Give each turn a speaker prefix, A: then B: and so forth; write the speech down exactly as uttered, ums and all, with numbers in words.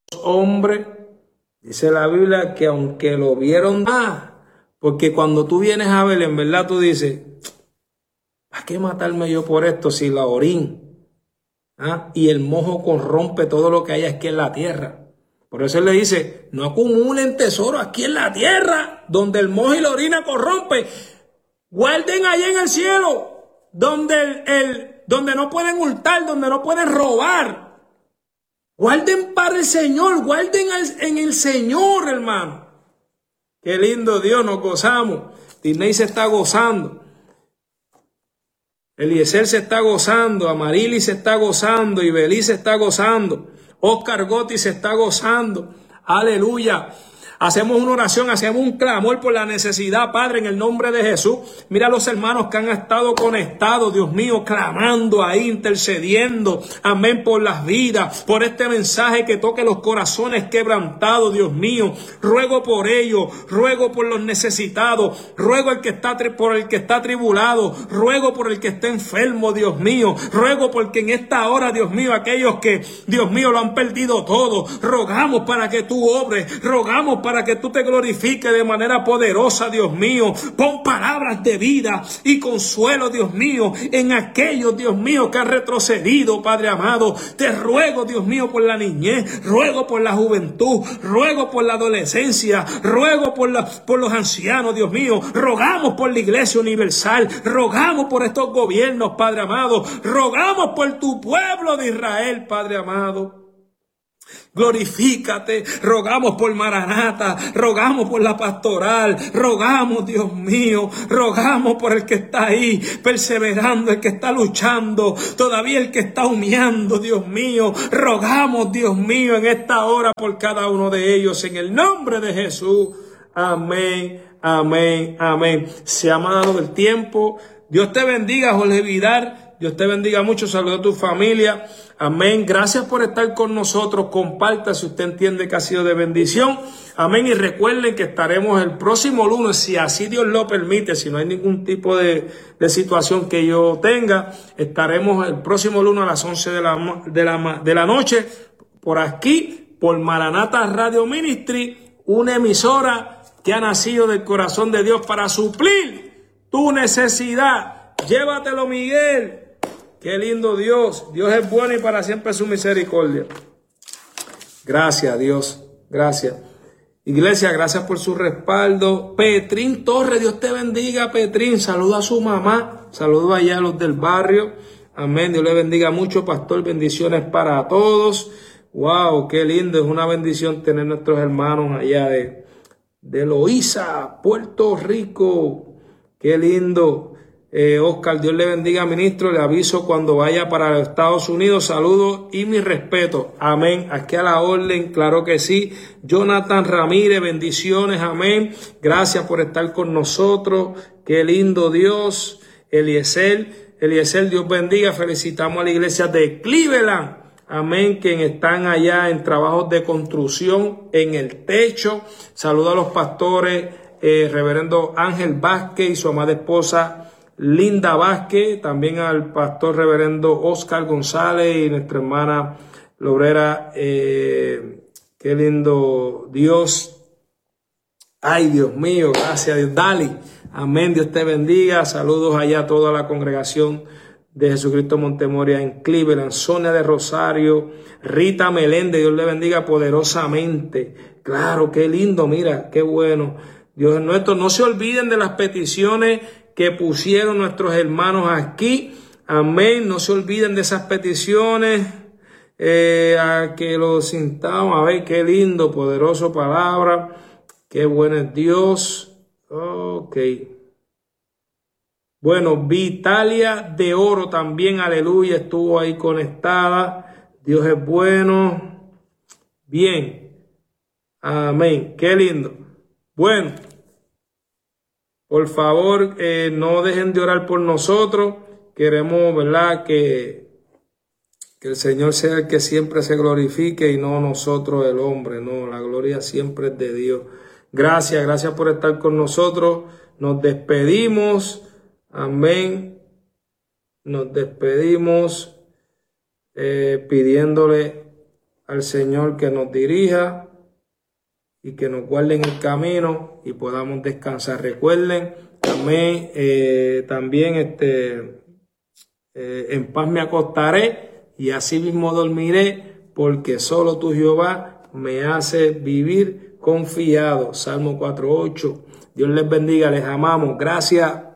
A: hombres, dice la Biblia que aunque lo vieron, ah, porque cuando tú vienes a ver, en verdad tú dices, ¿a qué matarme yo por esto si la orín, ¿ah? y el mojo corrompe todo lo que hay aquí en la tierra? Por eso él le dice, no acumulen tesoro aquí en la tierra, donde el mojo y la orina corrompe. Guarden allá en el cielo, donde, el, el, donde no pueden hurtar, donde no pueden robar. Guarden para el Señor, guarden al, en el Señor, hermano. Qué lindo Dios, nos gozamos. Disney se está gozando. Eliezer se está gozando, Amarili se está gozando, Ibelí se está gozando, Oscar Gotti se está gozando. Aleluya. Hacemos una oración, hacemos un clamor por la necesidad, Padre, en el nombre de Jesús. Mira a los hermanos que han estado conectados, Dios mío, clamando ahí, intercediendo, amén, por las vidas, por este mensaje que toque los corazones quebrantados, Dios mío. Ruego por ellos, ruego por los necesitados, ruego el que está, por el que está tribulado, ruego por el que está enfermo, Dios mío. Ruego porque en esta hora, Dios mío, aquellos que, Dios mío, lo han perdido todo, rogamos para que tú obres, rogamos para para que tú te glorifiques de manera poderosa, Dios mío. Pon palabras de vida y consuelo, Dios mío, en aquellos, Dios mío, que han retrocedido, Padre amado. Te ruego, Dios mío, por la niñez, ruego por la juventud, ruego por la adolescencia, ruego por, la, por los ancianos, Dios mío. Rogamos por la Iglesia Universal, rogamos por estos gobiernos, Padre amado. Rogamos por tu pueblo de Israel, Padre amado. Glorifícate, rogamos por Maranata, rogamos por la pastoral, rogamos, Dios mío, rogamos por el que está ahí perseverando, el que está luchando, todavía el que está humeando, Dios mío. Rogamos, Dios mío, en esta hora por cada uno de ellos, en el nombre de Jesús. Amén, amén, amén. Se ha dado el tiempo. Dios te bendiga, Jorge Vidal. Dios te bendiga mucho. Saludos a tu familia. Amén. Gracias por estar con nosotros. Comparta si usted entiende que ha sido de bendición. Amén. Y recuerden que estaremos el próximo lunes, si así Dios lo permite, si no hay ningún tipo de, de situación que yo tenga, estaremos el próximo lunes a las once de la, de la, de la noche por aquí, por Maranata Radio Ministry, una emisora que ha nacido del corazón de Dios para suplir tu necesidad. Llévatelo, Miguel. Qué lindo Dios. Dios es bueno y para siempre su misericordia. Gracias, Dios. Gracias. Iglesia, gracias por su respaldo. Petrín Torres, Dios te bendiga, Petrín. Saluda a su mamá. Saludo allá a los del barrio. Amén. Dios le bendiga mucho, pastor. Bendiciones para todos. Wow, qué lindo. Es una bendición tener nuestros hermanos allá de, de Loíza, Puerto Rico. Qué lindo. Eh, Oscar, Dios le bendiga, ministro. Le aviso cuando vaya para los Estados Unidos. Saludos y mi respeto. Amén. Aquí a la orden, claro que sí. Jonathan Ramírez, bendiciones. Amén. Gracias por estar con nosotros. Qué lindo Dios. Eliezer, Eliezer, Dios bendiga. Felicitamos a la iglesia de Cleveland. Amén, que están allá en trabajos de construcción en el techo. Saludos a los pastores, eh, reverendo Ángel Vázquez y su amada esposa Linda Vázquez, también al pastor reverendo Oscar González y nuestra hermana Lorera. Eh, qué lindo Dios. Ay, Dios mío, gracias a Dios. Dali, amén, Dios te bendiga. Saludos allá a toda la congregación de Jesucristo Montemoria en Cleveland. Sonia de Rosario, Rita Meléndez, Dios le bendiga poderosamente. Claro, qué lindo, mira, qué bueno. Dios es nuestro. No se olviden de las peticiones que pusieron nuestros hermanos aquí. Amén. No se olviden de esas peticiones. Eh, a que los sintamos. A ver, qué lindo, poderoso palabra. Qué bueno es Dios. Ok. Bueno, Vitalia de Oro también, aleluya, estuvo ahí conectada. Dios es bueno. Bien. Amén. Qué lindo. Bueno. Por favor, eh, no dejen de orar por nosotros. Queremos, ¿verdad?, que, que el Señor sea el que siempre se glorifique y no nosotros el hombre. No, la gloria siempre es de Dios. Gracias, gracias por estar con nosotros. Nos despedimos. Amén. Nos despedimos eh, pidiéndole al Señor que nos dirija y que nos guarde en el camino y podamos descansar. Recuerden, también, eh, también este, eh, en paz me acostaré y así mismo dormiré, porque solo tú, Jehová, me hace vivir confiado. Salmo cuatro ocho. Dios les bendiga, les amamos. Gracias